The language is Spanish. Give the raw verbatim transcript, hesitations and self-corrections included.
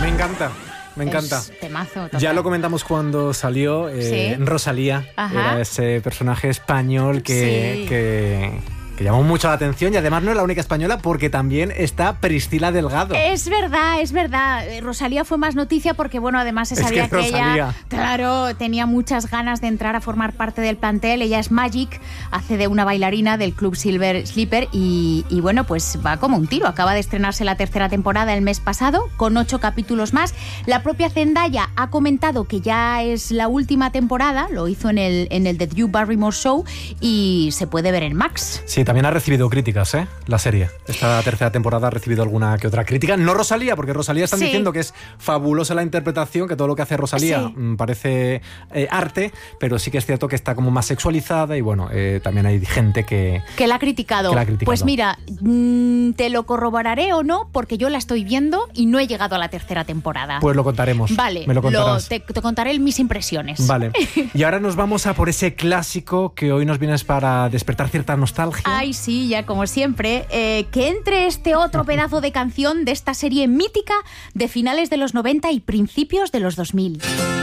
Me encanta. Me encanta. Es temazo, total. Ya lo comentamos cuando salió eh, ¿Sí? Rosalía. Ajá. Era ese personaje español que, Sí. que, que llamó mucho la atención, y además no es la única española porque también está Priscila Delgado. Es verdad, es verdad. Eh, Rosalía fue más noticia porque, bueno, además se Es sabía que que, ella, Rosalía. claro, tenía muchas ganas de entrar a formar parte del plantel. Ella es Magic, hace de una bailarina del club Silver Slipper y, y bueno, pues va como un tiro. Acaba de estrenarse la tercera temporada el mes pasado, con ocho capítulos más. La propia Zendaya ha comentado que ya es la última temporada, lo hizo en el, en el The Drew Barrymore Show y se puede ver en Max. Sí, también ha recibido críticas, ¿eh? La serie. Esta tercera temporada ha recibido alguna que otra crítica. No Rosalía, porque Rosalía están Sí. diciendo que es fabulosa la interpretación, que todo lo que hace Rosalía Sí. mm, parece eh, arte, pero sí que es cierto que está como más sexualizada y bueno, eh, también hay gente que... Que la ha criticado. Que la ha criticado. Pues mira, mmm, te lo corroboraré o no, porque yo la estoy viendo y no he llegado a la tercera temporada. Pues lo contaremos. Vale, Me lo contarás. te, te contaré mis impresiones. Vale. Y ahora nos vamos a por ese clásico que hoy nos vienes para despertar cierta nostalgia. Ay, sí, ya como siempre. Eh, que entre este otro pedazo de canción de esta serie mítica de finales de los noventa y principios de los dos mil.